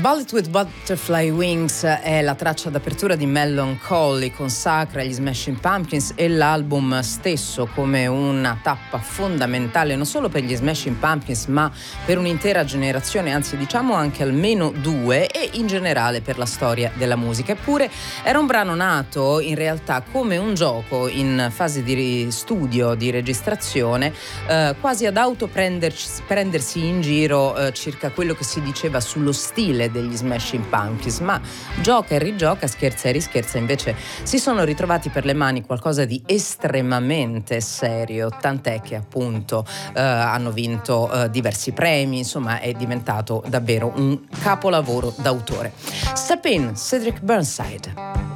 Bullet with Butterfly Wings è la traccia d'apertura di Melancholy, consacra gli Smashing Pumpkins e l'album stesso come una tappa fondamentale non solo per gli Smashing Pumpkins ma per un'intera generazione, anzi diciamo anche almeno due, e in generale per la storia della musica. Eppure era un brano nato in realtà come un gioco in fase di studio, di registrazione, quasi ad prendersi in giro circa quello che si diceva sullo stile degli Smashing Pumpkins, ma gioca e rigioca, scherza e rischerza, invece si sono ritrovati per le mani qualcosa di estremamente serio, tant'è che appunto hanno vinto diversi premi, insomma è diventato davvero un capolavoro d'autore. Step in, Cedric Burnside.